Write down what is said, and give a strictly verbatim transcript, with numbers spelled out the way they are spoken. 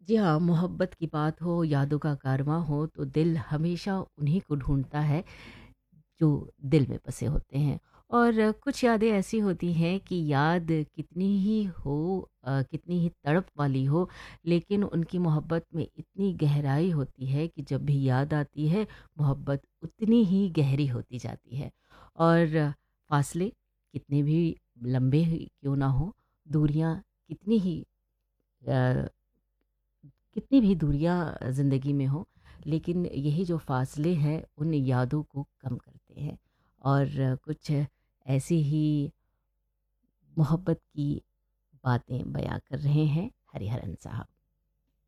जी हाँ, मोहब्बत की बात हो, यादों का कारवां हो, तो दिल हमेशा उन्हीं को ढूँढता है, जो दिल में बसे होते हैं। और कुछ यादें ऐसी होती हैं कि याद कितनी ही हो अ, कितनी ही तड़प वाली हो, लेकिन उनकी मोहब्बत में इतनी गहराई होती है कि जब भी याद आती है, मोहब्बत उतनी ही गहरी होती जाती है। और फासले कितने भी लंबे ही क्यों ना हों, दूरियाँ कितनी ही अ कितनी भी दूरियां ज़िंदगी में हो, लेकिन यही जो फासले हैं उन यादों को कम करते हैं। और कुछ ऐसी ही मोहब्बत की बातें बयां कर रहे हैं हरिहरन साहब।